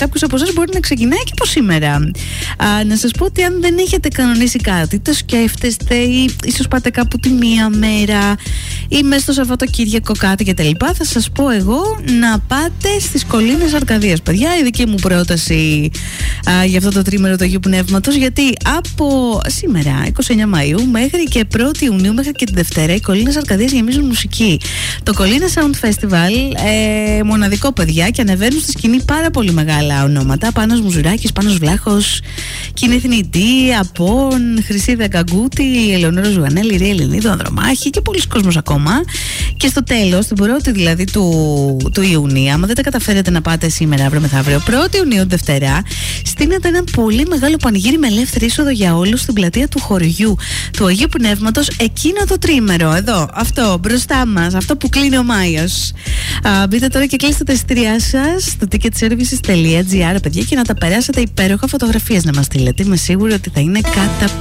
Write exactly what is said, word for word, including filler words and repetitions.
κάποιος από εσάς μπορεί να ξεκινάει και από σήμερα. Α, να σας πω ότι αν δεν έχετε κανονίσει κάτι, το σκέφτεστε ή ίσως πάτε κάπου τη μία μέρα ή μέσα στο Σαββατοκύριακο κάτι κτλ., θα σας πω εγώ να πάτε στις Κολλήνες Αρκαδίας, παιδιά. Η δική μου πρόταση α, για αυτό το τρίμερο του Αγίου Πνεύματος, γιατί από σήμερα είκοσι εννέα Μαΐου μέχρι και πρώτη Ιουνίου, μέχρι και τη Δευτέρα, οι Κολλήνες Αρκαδίας γεμίζουν μουσική. Το Κολλίνα Sound Festival, ε, μοναδικό, παιδιά, και ανεβαίνουν στη σκηνή πάρα πολύ μεγάλα ονόματα. Πάνος Μουζουράκης, Πάνος Βλάχος, Κίνη Θνητή, Απόν, Χρυσίδα Καγκούτη, Ελεονόρα Ζουγανέλη, Ρία Ελληνίδου, Ανδρομάχη και πολλοί κόσμος ακόμα. Και στο τέλος, την πρώτη δηλαδή του, του Ιουνίου, άμα δεν τα καταφέρετε να πάτε σήμερα, αύριο μεθαύριο, πρώτη Ιουνίου, Δευτέρα, στείνεται ένα πολύ μεγάλο πανηγύρι με ελεύθερη είσοδο για όλους στην πλατεία του χωριού του Αγίου Πνεύματος, εκείνο το τρίμερο, εδώ, αυτό μπροστά μας, αυτό που κλείνει ο Μάιος. Α, μπείτε τώρα και κλείστε τα εισιτήριά σας στο ticket services τελεία gr, παιδιά, και να τα περάσετε υπέροχα, φωτογραφίες να μας στείλετε. Είμαι σίγουρη ότι θα είναι καταπληκτικά.